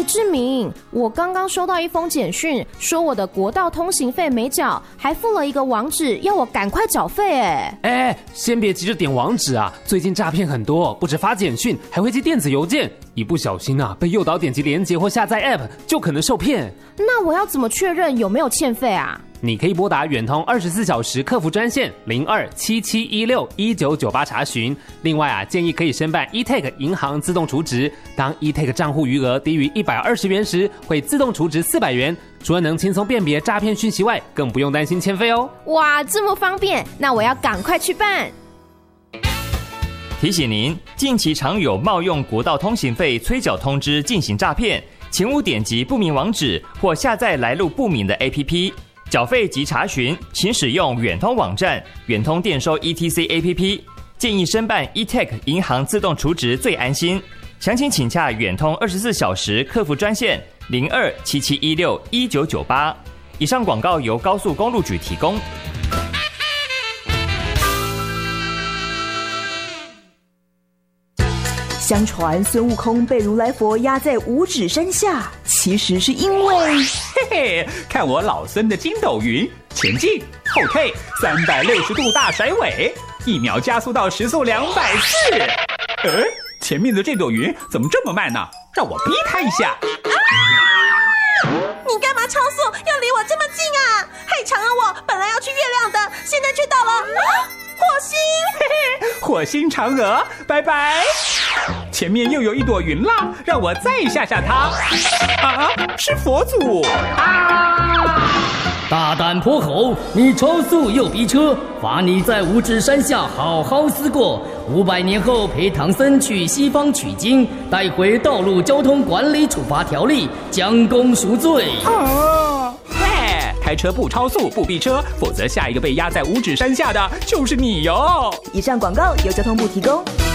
志明，我刚刚收到一封简讯，说我的国道通行费没缴，还附了一个网址，要我赶快缴费。 先别急着点网址啊，最近诈骗很多，不止发简讯，还会寄电子邮件，一不小心被诱导点击连结或下载 App， 就可能受骗。 那我要怎么确认有没有欠费啊？ 你可以拨打远通24小时客服专线0277161998查询。另外建议可以申办 eTag 银行自动储值，当 eTag 账户余额低于120元时，会自动储值400元。除了能轻松辨别诈骗讯息外，更不用担心欠费哦。 哇，这么方便，那我要赶快去办。 提醒您，近期常有冒用国道通行费催缴通知进行诈骗，请勿点击不明网址或下载来路不明的 APP。缴费及查询，请使用远通网站、远通电收 ETC APP。建议申办 eTag 银行自动储值最安心。详情请洽远通24小时客服专线0277161998。以上广告由高速公路局提供。 相传孙悟空被如来佛压在五指山下，其实是因为看我老孙的筋斗云，前进后退360度大甩尾，1秒加速到时速240。前面的这朵云怎么这么慢呢？让我逼它一下。 你干嘛超速？要离我这么近啊？害长啊！我本来要去月亮的，现在却到了火星。 火星嫦娥，拜拜。前面又有一朵云啦，让我再吓吓它。是佛祖大胆泼猴，你超速又逼车，罚你在五指山下好好思过。500年后陪唐僧去西方取经，带回道路交通管理处罚条例，将功赎罪。 开车不超速不逼车，否则下一个被压在五指山下的就是你哟。 以上广告由交通部提供。